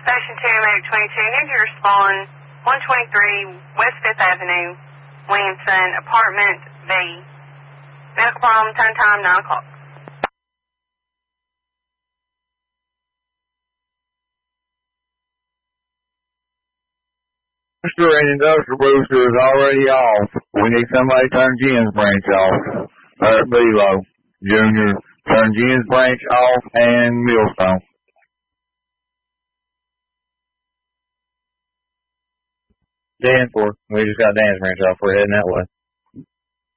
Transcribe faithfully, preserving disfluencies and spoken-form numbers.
Station two, Medic twenty-two, need you to respond one twenty-three West fifth Avenue, Williamson, Apartment B. Medical problem, turn time, nine o'clock. Booster and industrial booster is already off. We need somebody to turn Jen's branch off. Alright, below. Junior, turn Jen's branch off and Millstone. Dan for. We just got Dan's branch off. We're heading that way.